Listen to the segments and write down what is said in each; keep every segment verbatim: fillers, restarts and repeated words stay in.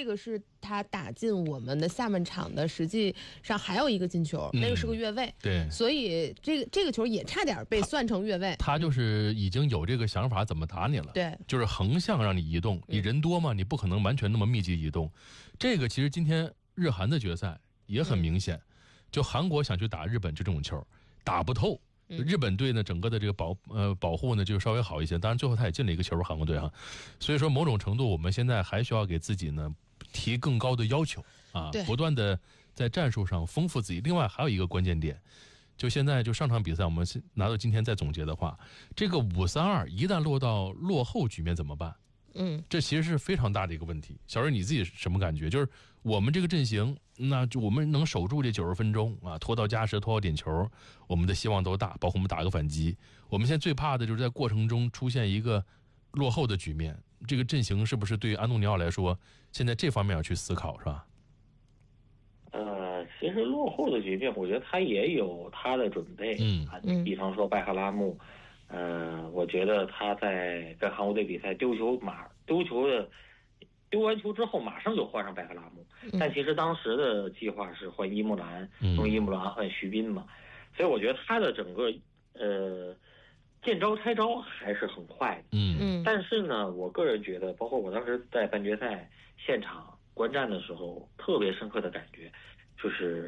这个是他打进我们的下半场的，实际上还有一个进球，嗯、那个是个越位。 对， 所以这个这个球也差点被算成越位。 他就是已经有这个想法怎么打你了。 对， 就是横向让你移动，你人多嘛，你不可能完全那么密集移动。这个其实今天日韩的决赛也很明显，就韩国想去打日本这种球，打不透。日本队呢，整个的这个保呃保护呢就稍微好一些，当然最后他也进了一个球，韩国队哈。所以说某种程度我们现在还需要给自己呢提更高的要求啊，不断的在战术上丰富自己。另外还有一个关键点，就现在就上场比赛我们拿到今天再总结的话，这个五三二一旦落到落后局面怎么办？嗯，这其实是非常大的一个问题。小瑞你自己什么感觉？就是我们这个阵型，那就我们能守住这九十分钟啊，拖到加时，拖到点球，我们的希望都大，包括我们打个反击。我们现在最怕的就是在过程中出现一个落后的局面。这个阵型是不是对于安东尼奥来说，现在这方面要去思考，是吧？ 呃，其实落后的局面，我觉得他也有他的准备。嗯啊，比方说拜赫拉木。呃，我觉得他在跟韩国队比赛丢球马丢球的丢完球之后，马上就换上拜赫拉木。但其实当时的计划是换伊木兰，用伊木兰换徐斌嘛。所以我觉得他的整个呃见招拆招还是很快的。嗯嗯。但是呢，我个人觉得，包括我当时在半决赛现场观战的时候，特别深刻的感觉就是。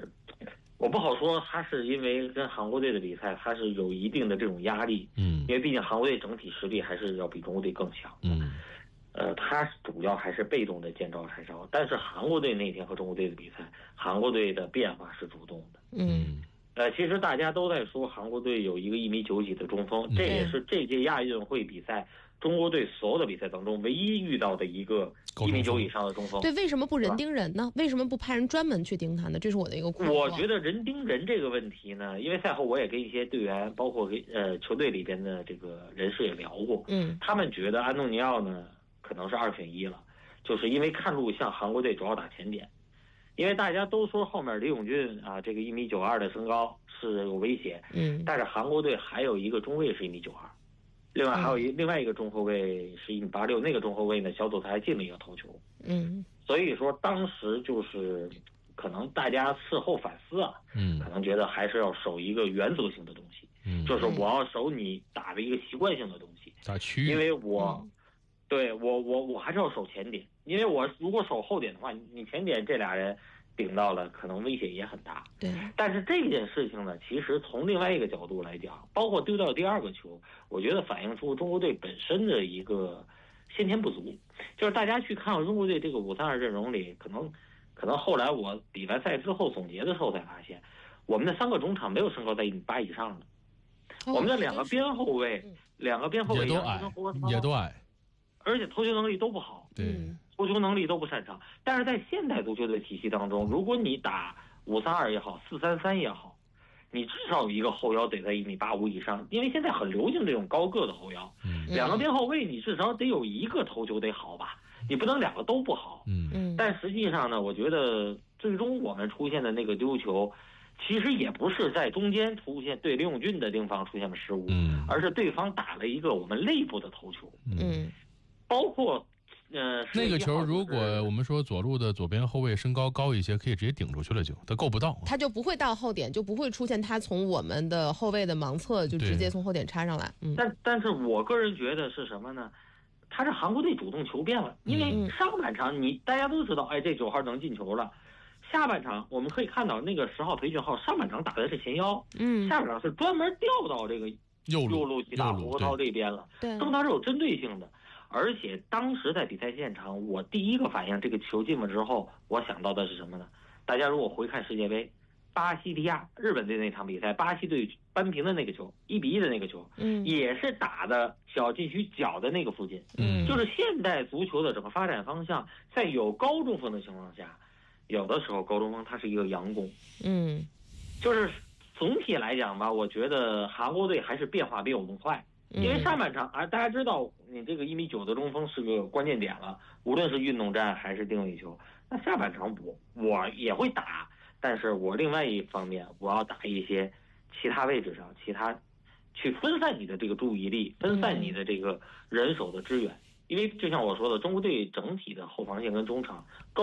我不好说，他是因为跟韩国队的比赛，他是有一定的这种压力，嗯，因为毕竟韩国队整体实力还是要比中国队更强，嗯，呃，他主要还是被动的见招拆招，但是韩国队那天和中国队的比赛，韩国队的变化是主动的，嗯，呃，其实大家都在说韩国队有一个一米九几的中锋，这也是这届亚运会比赛中国队所有的比赛当中唯一遇到的一个一米九以上的中锋。 对，为什么不人盯人呢？为什么不派人专门去盯他呢？这是我的一个困惑。 我觉得人盯人这个问题呢，因为赛后我也跟一些队员，包括跟呃球队里边的这个人士也聊过，嗯，他们觉得安东尼奥呢可能是二选一了，就是因为看路像韩国队主要打前点，因为大家都说后面李永俊啊这个一米九二的身高是有威胁，嗯，但是韩国队还有一个中卫是一米九二。另外还有一、嗯、另外一个中后卫是一米八六，那个中后卫呢小组赛还进了一个头球，嗯，所以说当时就是可能大家事后反思啊，嗯，可能觉得还是要守一个原则性的东西，嗯，就是我要守你打的一个习惯性的东西， 打区域， 因为我，嗯、对我我我还是要守前点，因为我如果守后点的话，你前点这俩人顶到了，可能威胁也很大。对，但是这件事情呢，其实从另外一个角度来讲，包括丢掉第二个球，我觉得反映出中国队本身的一个先天不足。就是大家去看中国队这个五三二阵容里，可能可能后来我比完赛之后总结的时候才发现，我们的三个中场没有身高在一米八以上的，哦、我们的两个边后卫，嗯、两个边后卫也都矮，也都矮， 而且投球能力都不好。 对。 投球能力都不擅长，但是在现代足球的体系当中，如果你打五三二也好，四三三也好，你至少有一个后腰得在一米八五以上，因为现在很流行这种高个的后腰。嗯，两个边后卫你至少得有一个投球得好吧，你不能两个都不好。嗯嗯。但实际上呢，我觉得最终我们出现的那个丢球，其实也不是在中间出现对李永俊的地方出现了失误，嗯，而是对方打了一个我们内部的头球。嗯，包括。呃， 那个球如果我们说左路的左边后卫身高高一些，可以直接顶出去了就，就他够不到， 他就不会到后点，就不会出现他从我们的后卫的盲侧就直接从后点插上来。嗯， 但但是我个人觉得是什么呢？他是韩国队主动求变了，因为上半场你大家都知道，哎，这九号能进球了。下半场我们可以看到那个十号裴俊浩上半场打的是前腰，嗯，下半场是专门调到这个右路路去打胡国涛这边了，对，更他是有针对性的。而且当时在比赛现场，我第一个反应，这个球进了之后，我想到的是什么呢？大家如果回看世界杯，巴西利亚日本队那场比赛，巴西队扳平的那个球，一比一的那个球，嗯，也是打的小禁区角的那个附近，嗯，就是现代足球的整个发展方向，在有高中锋的情况下，有的时候高中锋他是一个佯攻，嗯，就是总体来讲吧，我觉得韩国队还是变化比我们快。因为上半场啊，大家知道你这个一米九的中锋是个关键点了，无论是运动战还是定位球。那下半场我我也会打，但是我另外一方面我要打一些其他位置上，其他去分散你的这个注意力，分散你的这个人手的支援。因为就像我说的，中国队整体的后防线跟中场高。